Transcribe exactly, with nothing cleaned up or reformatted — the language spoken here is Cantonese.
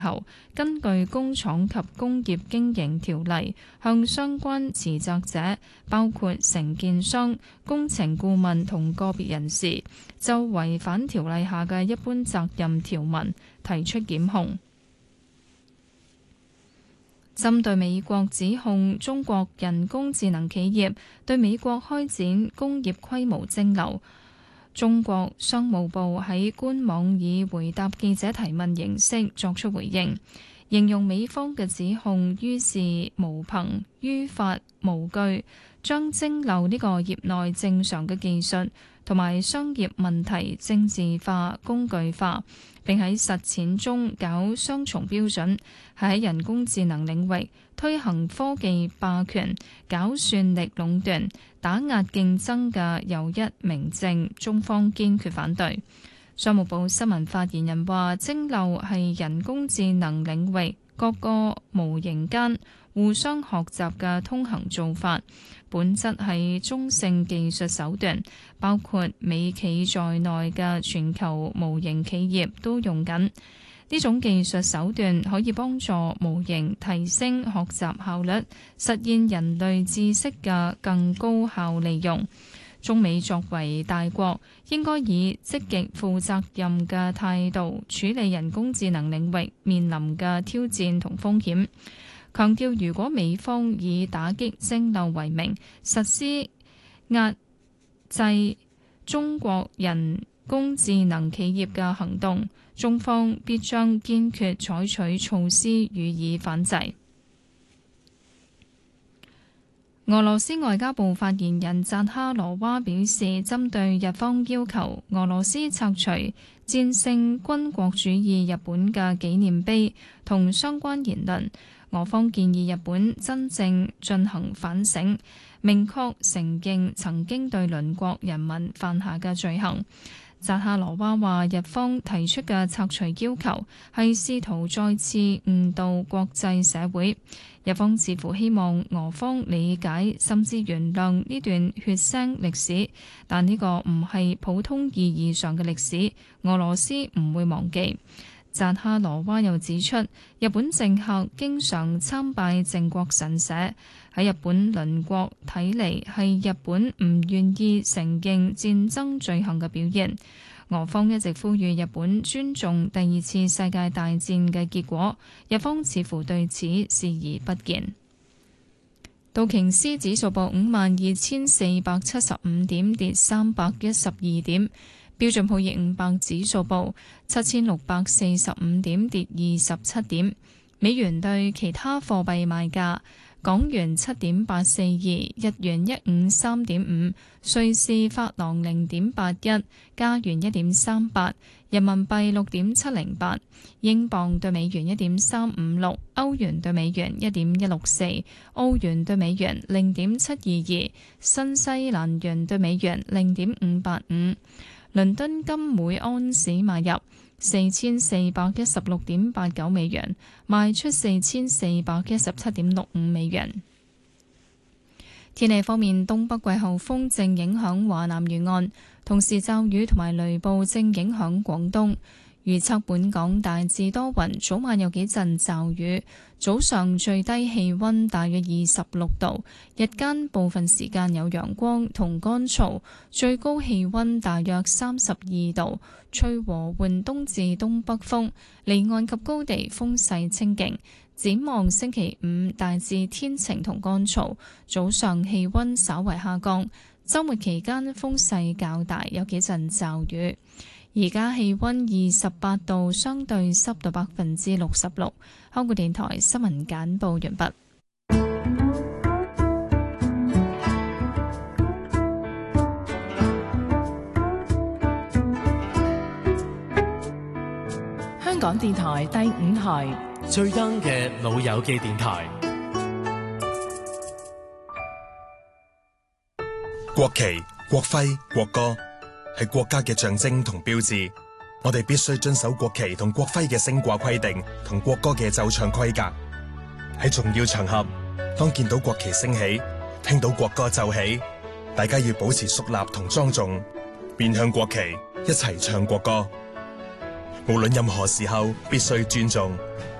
後，根據工廠及工業經營條例，向相關持責者，包括承建商、工程顧問同個別人士，就違反條例下嘅一般責任條文提出檢控。針對美國指控中國人工智能企業對美國開展工業規模蒸餾，中國商務部喺官網以回答記者提問形式作出回應，形容美方嘅指控於事無憑、於法無據，將蒸餾呢個業內正常嘅技術同埋商業問題政治化、工具化，並喺實踐中搞雙重標準，係喺人工智能領域推行科技霸權、搞算力壟斷、打壓競爭嘅又一明證，中方堅決反對。商務部新聞發言人話：蒸餾係人工智能領域各個模型間互相學習嘅通行做法，本質係中性技術手段，包括美企在內嘅全球模型企業都用緊。呢種技術手段可以幫助模型提升學習效率，實現人類知識嘅更高效利用。中美作為大國，應該以積極負責任嘅態度處理人工智能領域面臨嘅挑戰同風險。強調如果美方以打擊蒸餾為名，實施壓制中國人工智能企業嘅行動，中方必將堅決採取措施予以反制。俄羅斯外交部發言人扎哈羅娃表示，針對日方要求俄羅斯拆除戰勝軍國主義日本嘅紀念碑同相關言論，俄方建議日本真正進行反省，明確承認曾經對鄰國人民犯下嘅罪行。扎哈羅娃話：日方提出嘅拆除要求係試圖再次誤導國際社會，日方似乎希望俄方理解甚至原諒呢段血腥歷史，但呢個唔係普通意義上嘅歷史，俄羅斯唔會忘記。扎哈羅娃又指出，日本政客經常參拜靖國神社，喺日本鄰國睇嚟係日本唔願意承認戰爭罪行嘅表現。俄方一直呼籲日本尊重第二次世界大戰嘅結果，日方似乎對此視而不見。道瓊斯指數報五萬二千四百七十五點，跌三百一十二點。標準普爾五百指數報七千六百四十五點，跌二十七點。美元對其他貨幣賣價：港元七點八四二，日元一五三點五，瑞士法郎零點八一，加元一點三八，人民幣六點七零八，英鎊對美元一點三五六，歐元對美元一點一六四，澳元對美元零點七二二，新西蘭元對美元零點五八五。倫敦金每安士買入四千四百一十六點八九美元，賣出四千四百一十七點六五美元。天氣方面，東北季候風正影響華南沿岸，同時驟雨同埋雷暴正影響廣東。預測本港大致多雲，早晚有幾陣驟雨，早上最低氣溫大約二十六度，日間部分時間有陽光同乾燥，最高氣溫大約三十二度，吹和緩東至東北風，離岸及高地風勢清勁。展望星期五大致天晴同乾燥，早上氣溫稍為下降，週末期間風勢較大，有幾陣驟雨。而家氣溫二十八度，相對濕度百分之六十六。香港電台新聞簡報完畢。 香港電台第五台最 young 嘅老友記電台。 國旗、國徽、國歌係國家嘅象徵同標誌，我哋必須遵守國旗同國徽嘅升掛規定同國歌嘅奏唱規格。喺重要場合，當見到國旗升起，聽到國歌奏起，大家要保持肅立同莊重，面向國旗，一齊唱國歌。無論任何時候，必須尊重。